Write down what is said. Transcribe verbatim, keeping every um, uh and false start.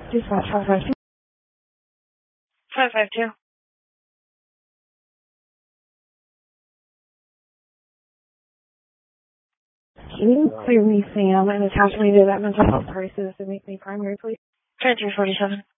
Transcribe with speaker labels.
Speaker 1: Dispatch five five two.
Speaker 2: five five two.
Speaker 1: Can you clear me Sam and attach me to that mental health crisis and make me primary, please?
Speaker 2: twenty-three forty-seven.